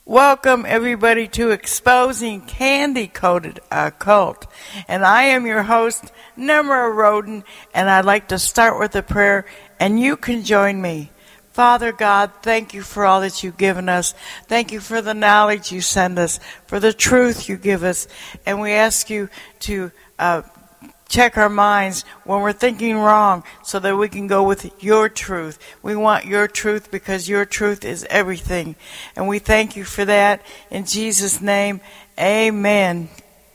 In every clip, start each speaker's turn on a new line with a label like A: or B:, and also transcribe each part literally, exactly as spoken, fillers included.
A: Welcome everybody to Exposing Candy Coated Occult. And I am your host, Nemra Roden, and I'd like to start with a prayer, and you can join me. Father God, thank you for all that you've given us. Thank you for the knowledge you send us, for the truth you give us. And we ask you to uh, check our minds when we're thinking wrong so that we can go with your truth. We want your truth because your truth is everything. And we thank you for that. In Jesus' name, amen.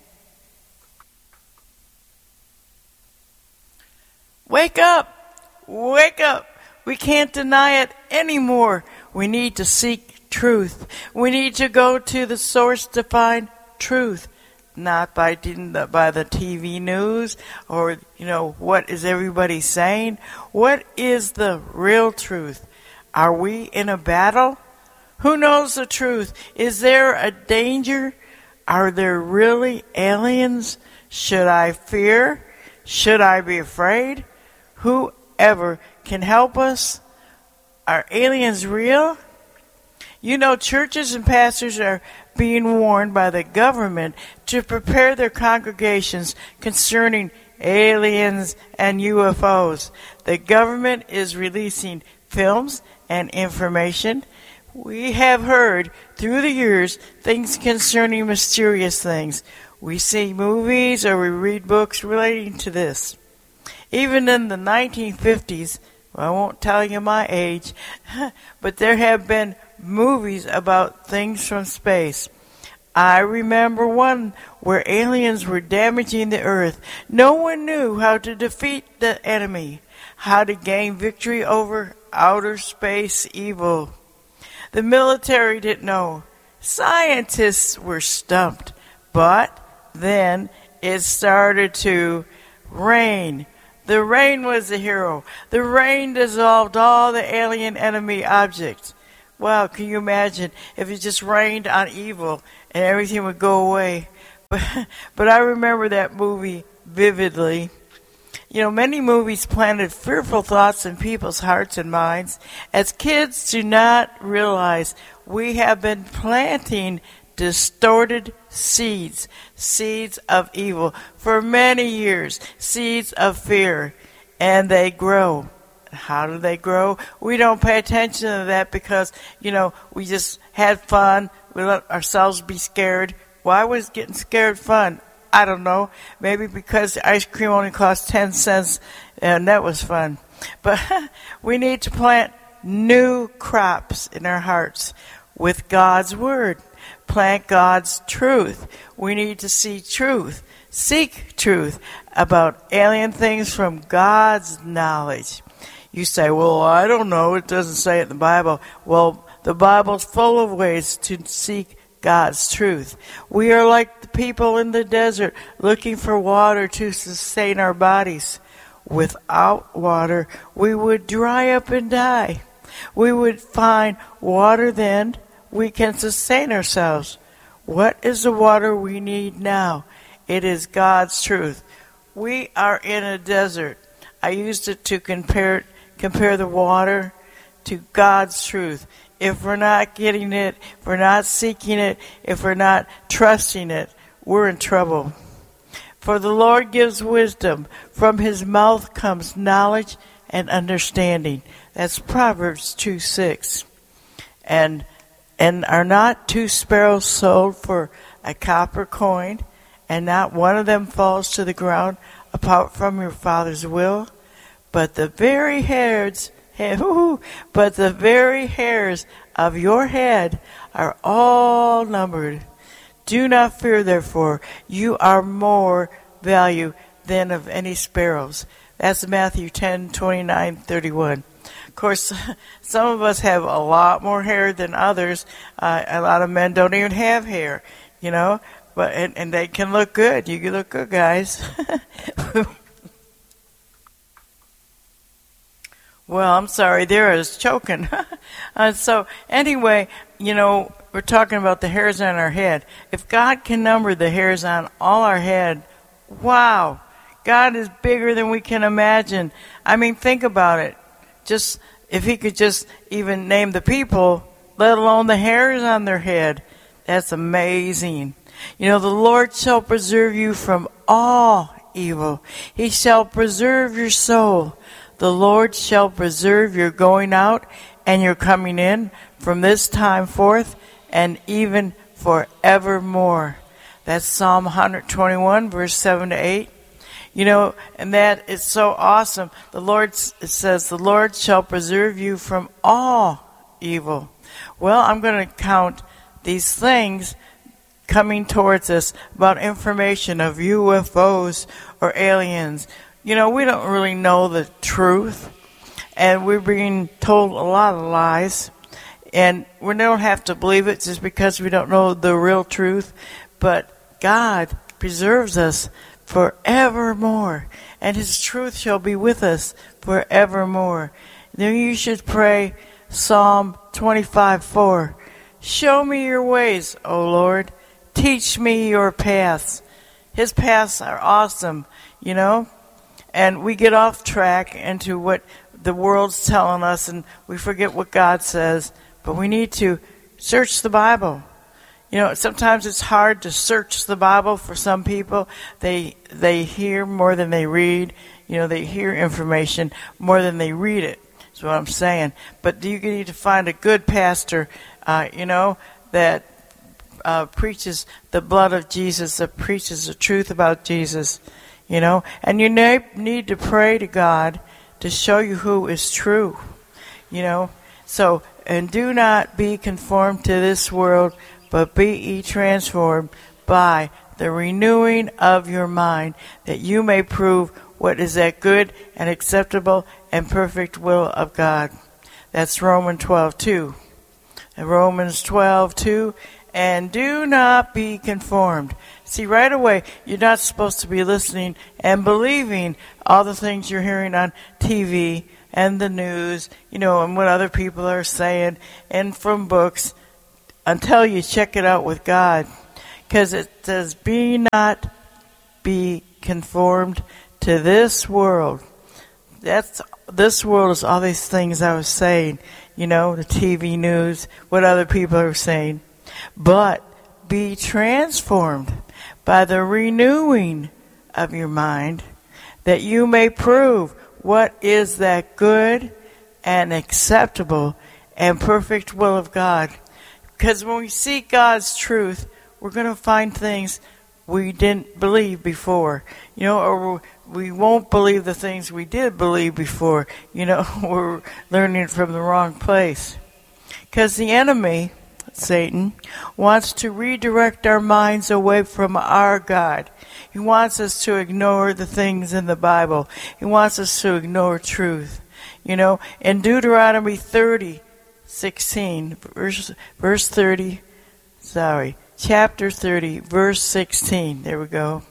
A: Wake up! Wake up! We can't deny it anymore. We need to seek truth. We need to go to the source to find truth. Not by the, by the T V news or, you know, what is everybody saying? What is the real truth? Are we in a battle? Who knows the truth? Is there a danger? Are there really aliens? Should I fear? Should I be afraid? Whoever can help us? Are aliens real? You know, churches and pastors are being warned by the government to prepare their congregations concerning aliens and U F Os. The government is releasing films and information. We have heard through the years things concerning mysterious things. We see movies or we read books relating to this. Even in the nineteen fifties, well, I won't tell you my age, but there have been movies about things from space. I remember one where aliens were damaging the earth. No one knew how to defeat the enemy, how to gain victory over outer space evil. The military didn't know. Scientists were stumped. But then it started to rain. The rain was the hero. The rain dissolved all the alien enemy objects. Wow, can you imagine if it just rained on evil and everything would go away? But, but I remember that movie vividly. You know, many movies planted fearful thoughts in people's hearts and minds. As kids do not realize, we have been planting distorted seeds, seeds of evil for many years, seeds of fear, and they grow. How do they grow? We don't pay attention to that because, you know, we just had fun. We let ourselves be scared. Why was getting scared fun? I don't know. Maybe because the ice cream only cost ten cents and that was fun. But we need to plant new crops in our hearts with God's Word. Plant God's truth. We need to see truth. Seek truth about alien things from God's knowledge. You say, well, I don't know. It doesn't say it in the Bible. Well, the Bible's full of ways to seek God's truth. We are like the people in the desert looking for water to sustain our bodies. Without water, we would dry up and die. We would find water then. We can sustain ourselves. What is the water we need now? It is God's truth. We are in a desert. I used it to compare compare the water to God's truth. If we're not getting it, if we're not seeking it, if we're not trusting it, we're in trouble. For the Lord gives wisdom. From his mouth comes knowledge and understanding. That's Proverbs two six. And and are not two sparrows sold for a copper coin, and not one of them falls to the ground apart from your Father's will? But the very hairs, but the very hairs of your head are all numbered. Do not fear, therefore. You are more value than of any sparrows. That's Matthew ten twenty-nine thirty-one. Of course, some of us have a lot more hair than others. Uh, a lot of men don't even have hair, you know, but and, and they can look good. You can look good, guys. Well, I'm sorry, there I was choking. uh, so anyway, you know, we're talking about the hairs on our head. If God can number the hairs on all our head, wow, God is bigger than we can imagine. I mean, think about it. Just if he could just even name the people, let alone the hairs on their head. That's amazing. You know, the Lord shall preserve you from all evil. He shall preserve your soul. The Lord shall preserve your going out and your coming in from this time forth and even forevermore. That's Psalm one twenty-one, verse seven to eight. You know, and that is so awesome. The Lord, it says, the Lord shall preserve you from all evil. Well, I'm going to count these things coming towards us about information of U F Os or aliens. You know, we don't really know the truth, and we're being told a lot of lies, and we don't have to believe it just because we don't know the real truth, but God preserves us forevermore, and His truth shall be with us forevermore. Then you should pray Psalm twenty-five four. Show me your ways, O Lord. Teach me your paths. His paths are awesome, you know. And we get off track into what the world's telling us, and we forget what God says. But we need to search the Bible. You know, sometimes it's hard to search the Bible for some people. They they hear more than they read. You know, they hear information more than they read it. That's what I'm saying. But you need to find a good pastor, uh, you know, that uh, preaches the blood of Jesus, that preaches the truth about Jesus, you know. And you ne- need to pray to God to show you who is true, you know. So, and do not be conformed to this world, but be ye transformed by the renewing of your mind, that you may prove what is that good and acceptable and perfect will of God. That's Romans twelve two. Romans twelve two. And do not be conformed. See, right away, you're not supposed to be listening and believing all the things you're hearing on T V and the news, you know, and what other people are saying, and from books, until you check it out with God. Because it says, be not be conformed to this world. That's this world is all these things I was saying, you know, the T V news, what other people are saying. But be transformed by the renewing of your mind, that you may prove what is that good and acceptable and perfect will of God. Because when we seek God's truth, we're going to find things we didn't believe before, you know, or we won't believe the things we did believe before, you know. We're learning from the wrong place. Because the enemy, Satan, wants to redirect our minds away from our God. He wants us to ignore the things in the Bible. He wants us to ignore truth. You know, in Deuteronomy thirty sixteen, verse, verse thirty, sorry, chapter thirty, verse sixteen, there we go.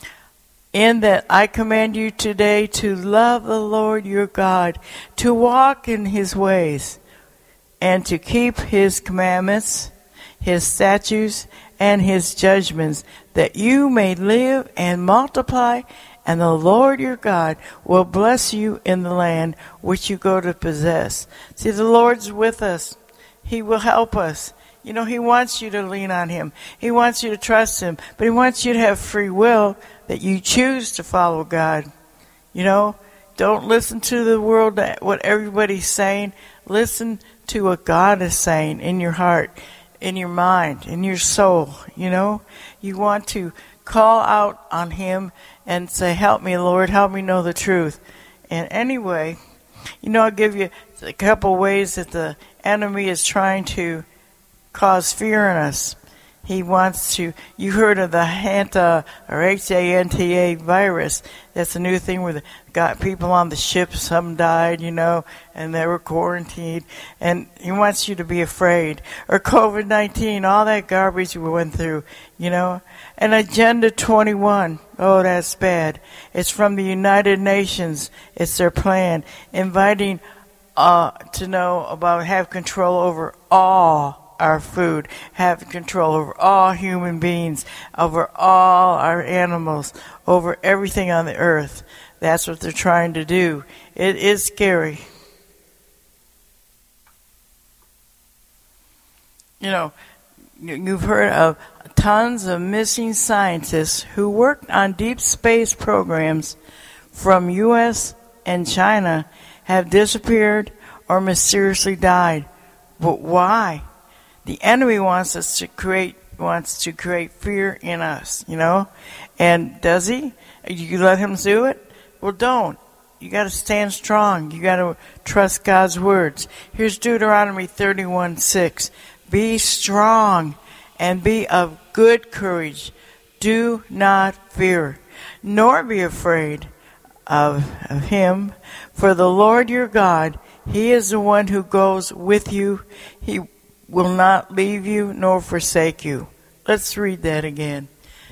A: In that I command you today to love the Lord your God, to walk in His ways, and to keep His commandments, His statutes, and His judgments, that you may live and multiply, and the Lord your God will bless you in the land which you go to possess. See, the Lord's with us. He will help us. You know, He wants you to lean on Him. He wants you to trust Him. But He wants you to have free will, that you choose to follow God. You know, don't listen to the world, what everybody's saying. Listen to what God is saying in your heart, in your mind, in your soul. You know, you want to call out on Him and say, help me, Lord, help me know the truth. And anyway, you know, I'll give you a couple ways that the enemy is trying to cause fear in us. He wants to, you heard of the Hanta or H A N T A virus. That's a new thing where they got people on the ship, some died, you know, and they were quarantined. And he wants you to be afraid. Or COVID nineteen, all that garbage we went through, you know. And Agenda twenty-one, oh, that's bad. It's from the United Nations. It's their plan, inviting uh, to know about, have control over all our food, have control over all human beings, over all our animals, over everything on the earth. That's what they're trying to do. It is scary. You know, you've heard of tons of missing scientists who worked on deep space programs from U S and China have disappeared or mysteriously died. But why? The enemy wants us to create wants to create fear in us, you know? And does he? You let him do it? Well, don't. You got to stand strong. You got to trust God's words. Here's Deuteronomy thirty-one six. Be strong and be of good courage. Do not fear, nor be afraid of, of him. For the Lord your God, he is the one who goes with you. He will not leave you nor forsake you. Let's read that again.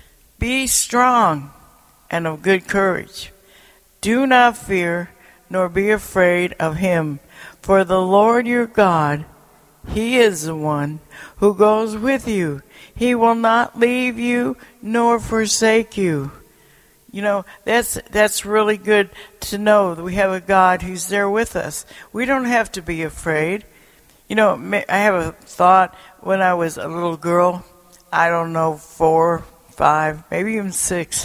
A: Be strong and of good courage. Do not fear, nor be afraid of him. For the Lord your God, he is the one who goes with you. He will not leave you nor forsake you. You know, that's that's really good to know that we have a God who's there with us. We don't have to be afraid. You know, I have a thought when I was a little girl, I don't know, four, five, maybe even six.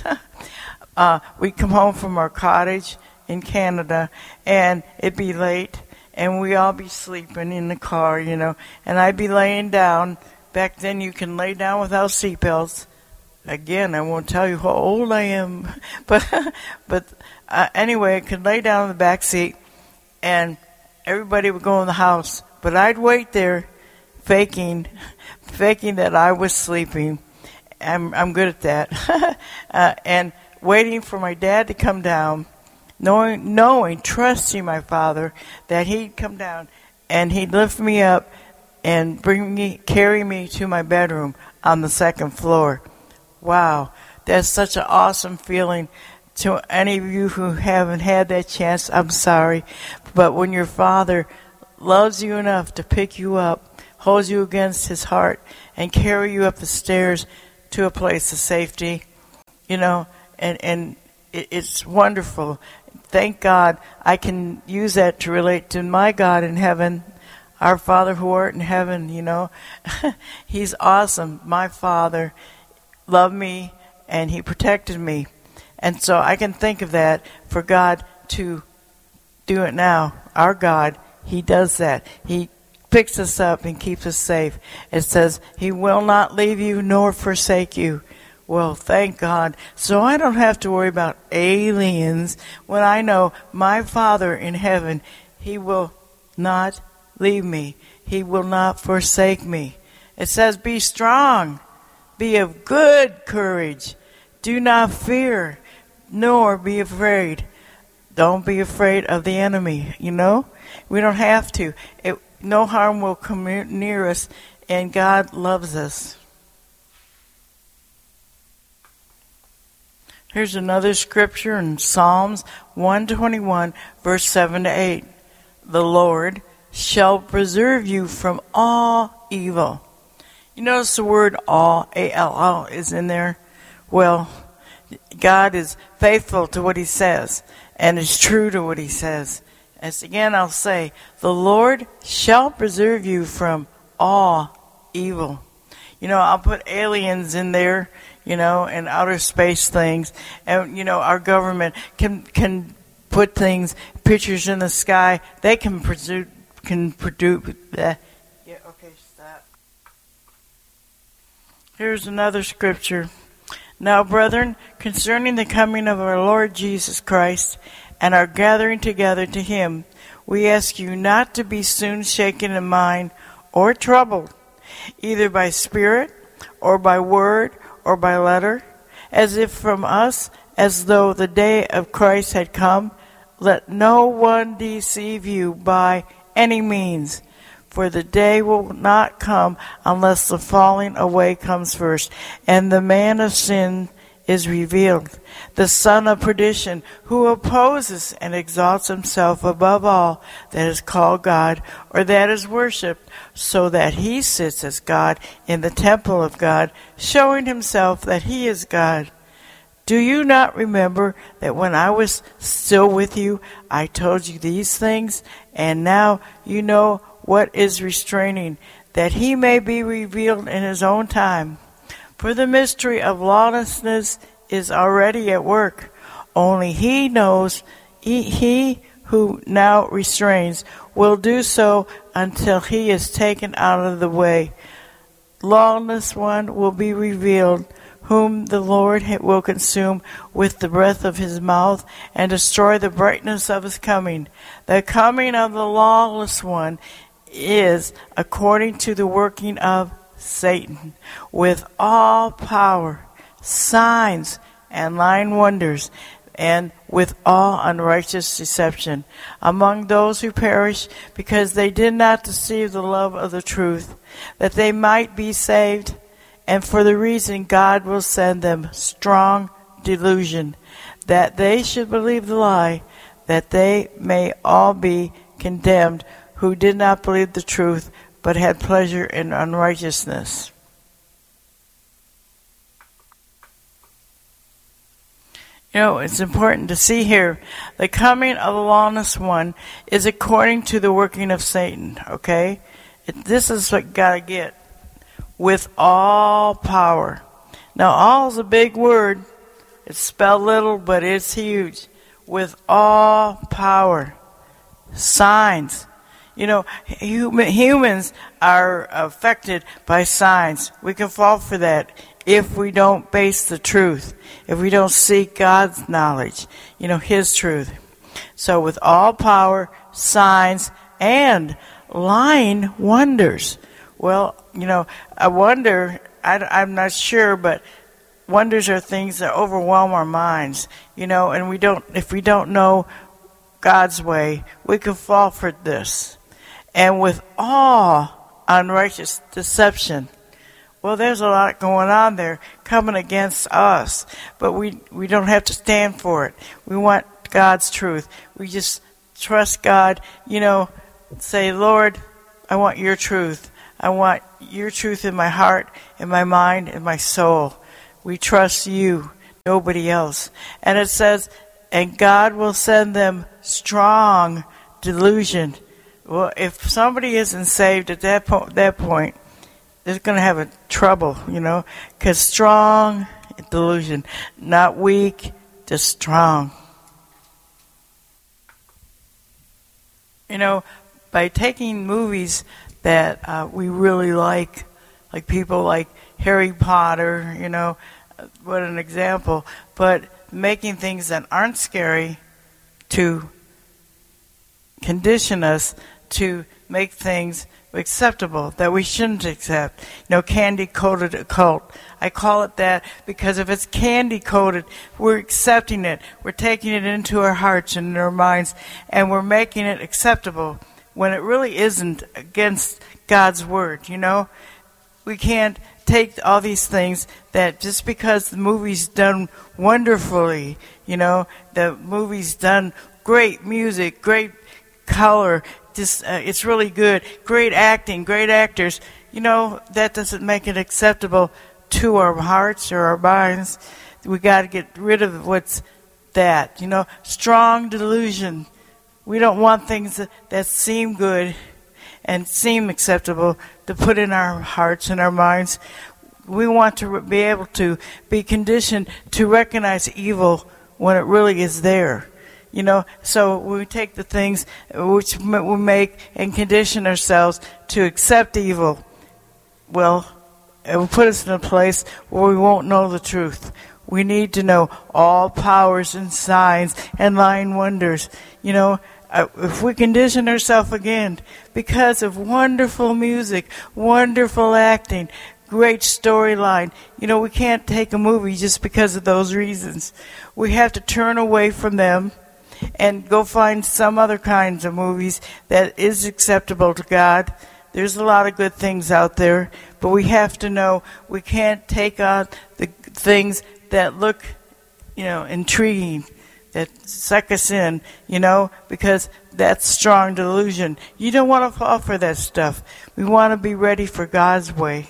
A: uh, we'd come home from our cottage in Canada, and it'd be late, and we'd all be sleeping in the car, you know, and I'd be laying down. Back then you can lay down without seatbelts. Again, I won't tell you how old I am, but but uh, anyway, I could lay down in the back seat, and everybody would go in the house, but I'd wait there, faking, faking that I was sleeping. I'm I'm good at that, uh, and waiting for my dad to come down, knowing, knowing, trusting my father that he'd come down and he'd lift me up and bring me, carry me to my bedroom on the second floor. Wow, that's such an awesome feeling. To any of you who haven't had that chance, I'm sorry. But when your father loves you enough to pick you up, holds you against his heart, and carry you up the stairs to a place of safety, you know, and, and it, it's wonderful. Thank God I can use that to relate to my God in heaven. Our Father who art in heaven, you know. He's awesome. My Father loved me, and he protected me. And so I can think of that for God to do it now. Our God, he does that. He picks us up and keeps us safe. It says he will not leave you nor forsake you. Well, thank God. So I don't have to worry about aliens when I know my Father in heaven, he will not leave me. He will not forsake me. It says be strong. Be of good courage. Do not fear, nor be afraid. Don't be afraid of the enemy, you know? We don't have to. It, no harm will come near us, and God loves us. Here's another scripture in Psalms one twenty-one, verse seven to eight. The Lord shall preserve you from all evil. You notice the word all, A L L, is in there? Well, God is faithful to what he says, and is true to what he says. As again, I'll say, the Lord shall preserve you from all evil. You know, I'll put aliens in there, you know, and outer space things. And, you know, our government can can put things, pictures in the sky. They can produce, can produce, uh, yeah, okay, stop. Here's another scripture. Now, brethren, concerning the coming of our Lord Jesus Christ and our gathering together to him, we ask you not to be soon shaken in mind or troubled, either by spirit or by word or by letter, as if from us, as though the day of Christ had come. Let no one deceive you by any means, for the day will not come unless the falling away comes first, and the man of sin is revealed, the son of perdition, who opposes and exalts himself above all that is called God, or that is worshipped, so that he sits as God in the temple of God, showing himself that he is God. Do you not remember that when I was still with you, I told you these things, and now you know what is restraining that he may be revealed in his own time. For the mystery of lawlessness is already at work. Only he knows, he, he who now restrains will do so until he is taken out of the way. Lawless one will be revealed, whom the Lord will consume with the breath of his mouth and destroy the brightness of his coming. The coming of the lawless one is according to the working of Satan, with all power, signs, and lying wonders, and with all unrighteous deception among those who perish, because they did not receive the love of the truth, that they might be saved. And for the reason God will send them strong delusion, that they should believe the lie, that they may all be condemned who did not believe the truth, but had pleasure in unrighteousness. You know, it's important to see here, the coming of the lawless one is according to the working of Satan, okay? It, this is what you gotta get. With all power. Now, all is a big word. It's spelled little, but it's huge. With all power. Signs. You know, human, humans are affected by signs. We can fall for that if we don't base the truth, if we don't seek God's knowledge, you know, His truth. So with all power, signs, and lying wonders. Well, you know, a wonder, I, I'm not sure, but wonders are things that overwhelm our minds, you know, and we don't, if we don't know God's way, we can fall for this. And with all unrighteous deception, well, there's a lot going on there coming against us, but we, we don't have to stand for it. We want God's truth. We just trust God, you know, say, Lord, I want your truth. I want your truth in my heart, in my mind, in my soul. We trust you, nobody else. And it says, and God will send them strong delusion. Well, if somebody isn't saved at that, po- that point, they're going to have a trouble, you know, because strong delusion, not weak, just strong. You know, by taking movies that uh, we really like, like people like Harry Potter, you know, what an example, but making things that aren't scary to condition us to make things acceptable that we shouldn't accept. You know, candy-coated occult. I call it that because if it's candy-coated, we're accepting it. We're taking it into our hearts and our minds, and we're making it acceptable when it really isn't against God's word, you know? We can't take all these things that just because the movie's done wonderfully, you know, the movie's done great music, great color, just uh, it's really good, great acting, great actors, you know, that doesn't make it acceptable to our hearts or our minds. We got to get rid of what's that, you know, strong delusion. We don't want things that, that seem good and seem acceptable to put in our hearts and our minds. We want to be able to be conditioned to recognize evil when it really is there. You know, so we take the things which we make and condition ourselves to accept evil. Well, it will put us in a place where we won't know the truth. We need to know all powers and signs and lying wonders. You know, uh, if we condition ourselves again because of wonderful music, wonderful acting, great storyline, you know, we can't take a movie just because of those reasons. We have to turn away from them and go find some other kinds of movies that is acceptable to God. There's a lot of good things out there, but we have to know we can't take on the things that look, you know, intriguing, that suck us in, you know, because that's strong delusion. You don't want to fall for that stuff. We want to be ready for God's way.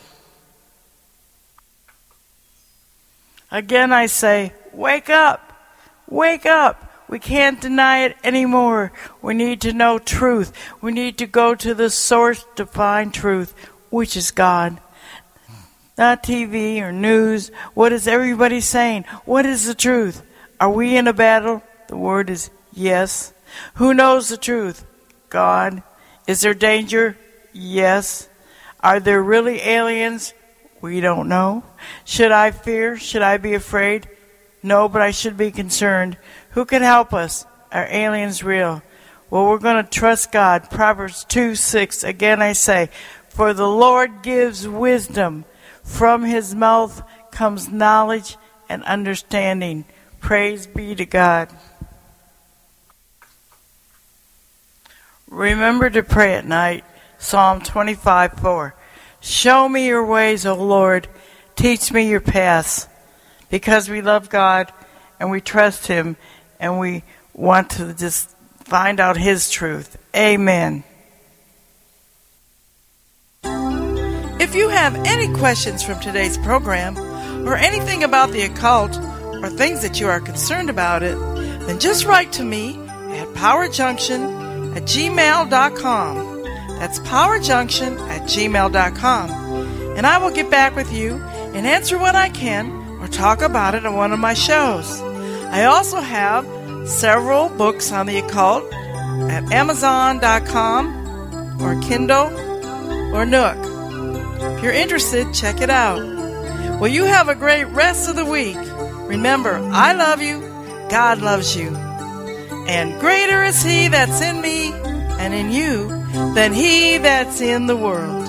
A: Again, I say, wake up, wake up. We can't deny it anymore. We need to know truth. We need to go to the source to find truth. which is God. Not T V or news. What is everybody saying? What is the truth? Are we in a battle? The word is yes. Who knows the truth? God. Is there danger? Yes. Are there really aliens? We don't know. Should I fear? Should I be afraid? No, but I should be concerned. Who can help us? Are aliens real? Well, we're going to trust God. Proverbs two six. Again I say, for the Lord gives wisdom. From his mouth comes knowledge and understanding. Praise be to God. Remember to pray at night. Psalm twenty-five four. Show me your ways, O Lord. Teach me your paths. Because we love God and we trust him and we want to just find out his truth. Amen. If you have any questions from today's program or anything about the occult or things that you are concerned about it, then just write to me at powerjunction at gmail dot com. That's powerjunction at gmail dot com. And I will get back with you and answer what I can or talk about it on one of my shows. I also have several books on the occult at amazon dot com or Kindle or Nook. If you're interested, check it out. Well, you have a great rest of the week. Remember, I love you, God loves you, and greater is he that's in me and in you than he that's in the world.